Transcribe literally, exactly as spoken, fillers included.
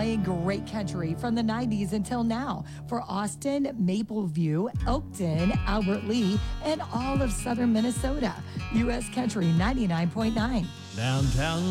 playing great country from the nineties until now for Austin, Mapleview, Elkton, Albert Lee, and all of southern Minnesota. U S Country ninety-nine point nine. Downtown